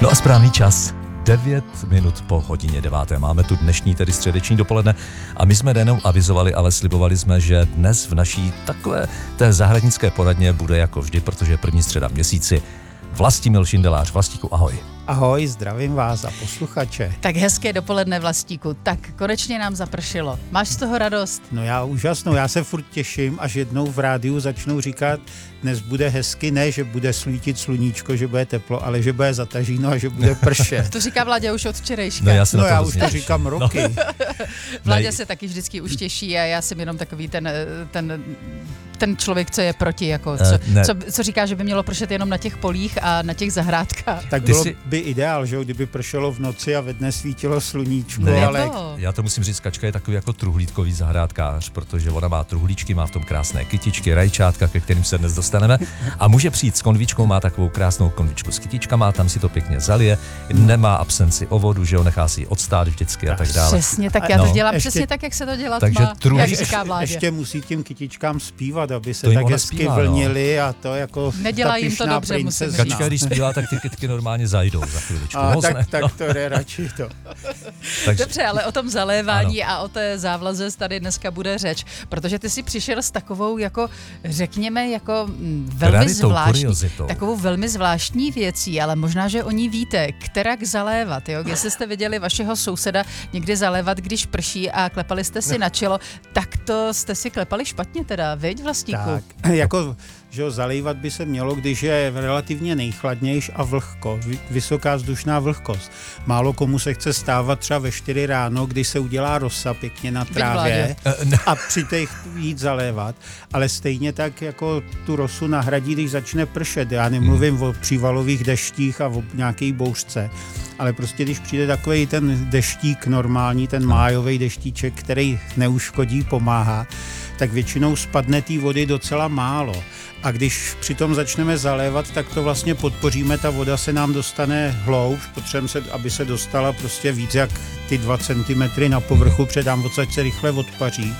No a správný čas. 9 minut po hodině 9. Máme tu dnešní, tedy středeční dopoledne a my jsme jenom avizovali, ale slibovali jsme, že dnes v naší takové té zahradnické poradně bude jako vždy, protože je první středa v měsíci. Vlastimil Šindelář. Vlastíku, ahoj. Ahoj, zdravím vás a posluchače. Tak hezké dopoledne, Vlastíku. Tak konečně nám zapršelo. Máš z toho radost? No já úžasnou, já se furt těším, až jednou v rádiu začnou říkat, dnes bude hezky, ne, že bude svítit sluníčko, že bude teplo, ale že bude zatažíno a že bude pršet. To říká Vláďa už od včerejška. No já už to říkám roky. Vláďa se taky vždycky už těší a já jsem jenom takový ten člověk, co je proti, jako, co říká, že by mělo pršet jenom na těch polích a na těch zahrádkách. Tak bylo by ideál, že kdyby pršelo v noci a ve dne svítilo sluníčko, ale... Já to musím říct, Kačka je takový jako truhlídkový zahrádkář, protože ona má truhlíčky, má v tom krásné kytičky, rajčátka, ke kterým se dnes dostaneme a může přijít s konvičkou, má takovou krásnou konvičku s kytičkama, tam si to pěkně zalije, nemá absenci o vodu, že jo, nechá si ji odstát vždycky a tak dále. Přesně tak, já to dělám přesně tak, jak se to dělat má, jak říká Vláďa. Ještě musí tím kytičkám zpívat, aby se tak hezky vlnili a to jako nedělá jim to dobře, musím říct. Kačka, když zpívá, tak ty kytky normálně zajdou za chviličku. Tak to je radši to. Dobře, ale o tom zalévání a o té závlaze tady dneska bude řeč, protože ty si přišel s takovou jako, řekněme, jako takovou velmi zvláštní věcí, ale možná, že o ní víte, kterak zalévat, jo? Jestli jste viděli vašeho souseda někdy zalévat, když prší a klepali jste si na čelo, tak to jste si klepali špatně teda, viď, Vlastíku? Tak, jako... že zalejvat by se mělo, když je relativně nejchladnější a vlhko, vysoká vzdušná vlhkost. Málo komu se chce stávat třeba ve 4 ráno, když se udělá rosa pěkně na trávě a přijde jít zalévat, ale stejně tak jako tu rosu nahradí, když začne pršet. Já nemluvím o přívalových deštích a o nějaké bouřce, ale prostě když přijde takový ten deštík normální, ten májový deštíček, který neuškodí, pomáhá, tak většinou spadne té vody docela málo. A když přitom začneme zalévat, tak to vlastně podpoříme, ta voda se nám dostane hloubš, potřebujeme se, aby se dostala prostě víc jak ty 2 cm na povrchu, předám odsaď se rychle odpaří.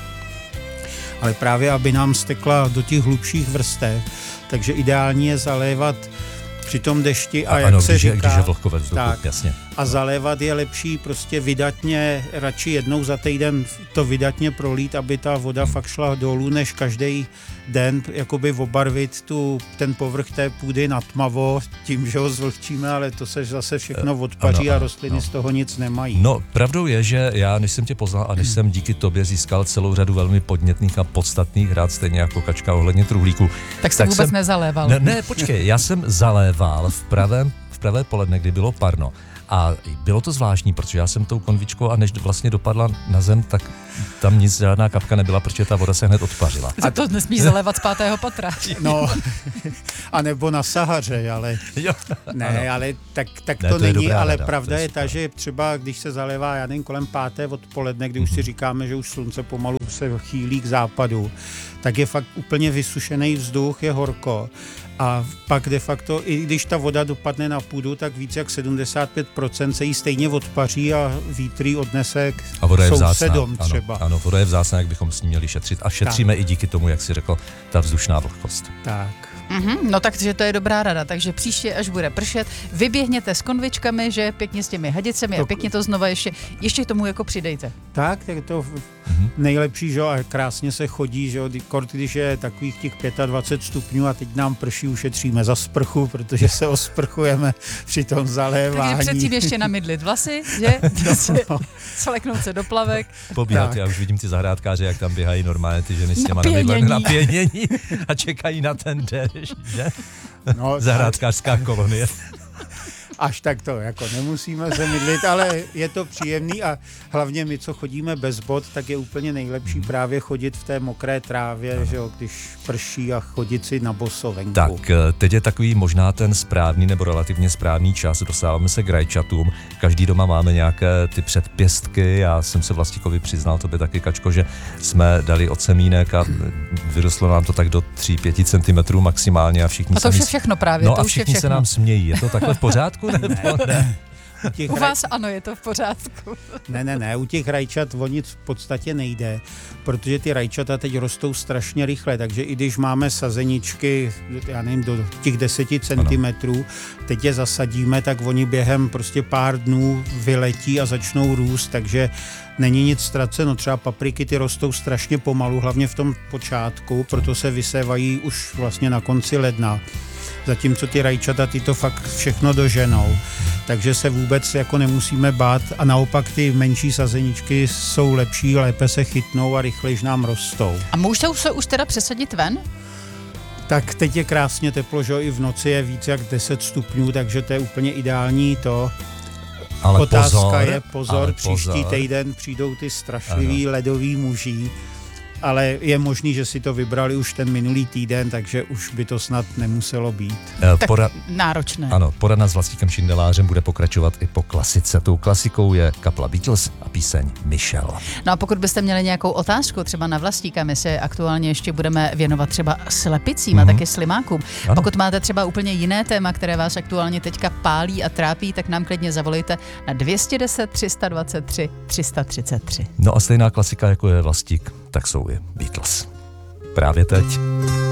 Ale právě, aby nám stekla do těch hlubších vrstev, takže ideální je zalévat při tom dešti a jak se říká, když je vlhkové vzduchu, jasně. A zalévat je lepší prostě vydatně, radši jednou za týden to vydatně prolít, aby ta voda fakt šla dolů, než každý den jakoby obarvit ten povrch té půdy na tmavo tím, že ho zvlhčíme, ale to se zase všechno odpaří a rostliny z toho nic nemají. No, pravdou je, že já, než jsem tě poznal a než jsem díky tobě získal celou řadu velmi podnětných a podstatných rád, stejně jako Kačka ohledně truhlíku. Tak jsem vůbec nezaléval. Ne, počkej, já jsem zaléval v pravé poledne, kdy bylo parno. A bylo to zvláštní, protože já jsem tou konvičkou a než vlastně dopadla na zem, tak tam nic, žádná kapka nebyla, protože ta voda se hned odpařila. A to nesmíš zalévat z 5. patra. No, a nebo na Sahaře, ale ne, ale tak ne, to není, ale rada, pravda je ta, že třeba když se zalévá, já nevím, kolem 5. odpoledne, kdy už si říkáme, že už slunce pomalu se chýlí k západu, tak je fakt úplně vysušený vzduch, je horko. A pak de facto, i když ta voda dopadne na půdu, tak víc jak 75% se jí stejně odpaří a vítr ji odnese k sousedům třeba. Ano, voda je vzácná, jak bychom s ní měli šetřit. A šetříme i díky tomu, jak si řekl, ta vzdušná vlhkost. Tak. No takže to je dobrá rada, takže příště, až bude pršet, vyběhněte s konvičkami, že pěkně s těmi hadicemi a pěkně to znova ještě tomu jako přidejte. Tak je to nejlepší, že a krásně se chodí, že když je takových těch 25 stupňů a teď nám prší, ušetříme za sprchu, protože se osprchujeme při tom zalévání. Takže předtím ještě namydlit vlasy, že? Sleknout se do plavek. Pobíhat, já už vidím ty zahrádkáře, jak tam běhají normálně ty ženy s těma napěnění a čekají na ten déšť, že? No, zahrádkářská kolonie. Až tak to jako nemusíme se mydlit, ale je to příjemný a hlavně my, co chodíme bez bot, tak je úplně nejlepší právě chodit v té mokré trávě, že jo, když prší a chodit si na boso venku. Tak, teď je takový možná ten správný nebo relativně správný čas, dostáváme se k rajčatům, každý doma máme nějaké ty předpěstky, já jsem se Vlastíkovi přiznal, tobě taky, Kačko, že jsme dali od semínek a vyrostlo nám to tak do 3-5 cm maximálně a všichni a to už je všechno právě, no to a už je všichni všechno. se nám smějí, je to takhle v pořádku? Ne. U vás ano, je to v pořádku. Ne, u těch rajčat o nic v podstatě nejde, protože ty rajčata teď rostou strašně rychle, takže i když máme sazeničky, já nevím, do těch 10 centimetrů, teď je zasadíme, tak oni během prostě pár dnů vyletí a začnou růst, takže není nic ztraceno. Třeba papriky ty rostou strašně pomalu, hlavně v tom počátku, proto se vysévají už vlastně na konci ledna. Zatímco ty rajčata ty to fakt všechno doženou. Takže se vůbec jako nemusíme bát a naopak ty menší sazeničky jsou lepší, lépe se chytnou a rychlejš nám rostou. A můžou se už teda přesadit ven? Tak teď je krásně teplo, že i v noci je víc jak 10 stupňů, takže to je úplně ideální to. Ale otázka je, pozor, příští pozor. týden přijdou ty strašlivý ledový muži, ale je možný, že si to vybrali už ten minulý týden, takže už by to snad nemuselo být. Tak náročné. Ano, poradna s Vlastíkem Šindelářem bude pokračovat i po klasice. Tou klasikou je kapela Beatles a píseň Michelle. No a pokud byste měli nějakou otázku třeba na Vlastíka, my se aktuálně ještě budeme věnovat třeba slepicím a taky slimákům. Ano. Pokud máte třeba úplně jiné téma, které vás aktuálně teďka pálí a trápí, tak nám klidně zavolejte na 210 323 333. No a stejná klasika, jako je Vlastík, tak jsou i Beatles. Právě teď.